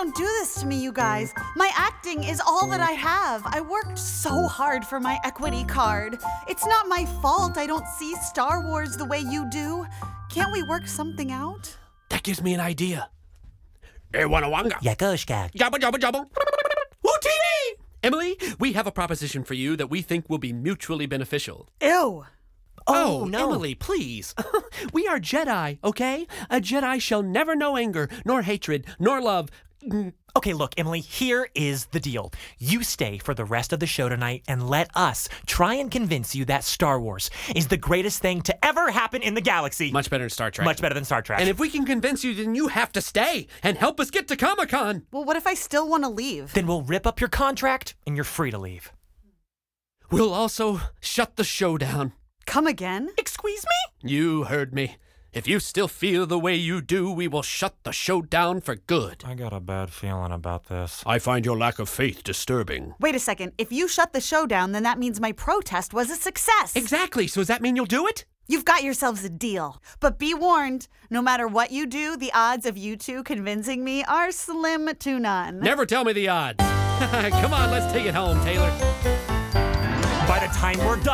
don't do this to me, you guys. My acting is all that I have. I worked so hard for my equity card. It's not my fault I don't see Star Wars the way you do. Can't we work something out? That gives me an idea. Ewanawanga. Yakoshka. Jabba jabba jabba. Wootini! Emily, we have a proposition for you that we think will be mutually beneficial. Ew. Oh, no. Emily, please. We are Jedi, okay? A Jedi shall never know anger, nor hatred, nor love. Okay, look, Emily, here is the deal. You stay for the rest of the show tonight and let us try and convince you that Star Wars is the greatest thing to ever happen in the galaxy. Much better than Star Trek. Much better than Star Trek. And if we can convince you, then you have to stay and help us get to Comic-Con. Well, what if I still want to leave? Then we'll rip up your contract and you're free to leave. We'll also shut the show down. Come again? Excuse me? You heard me. If you still feel the way you do, we will shut the show down for good. I got a bad feeling about this. I find your lack of faith disturbing. Wait a second. If you shut the show down, then that means my protest was a success. Exactly. So does that mean you'll do it? You've got yourselves a deal. But be warned, no matter what you do, the odds of you two convincing me are slim to none. Never tell me the odds. Come on, let's take it home, Taylor. By the time we're done,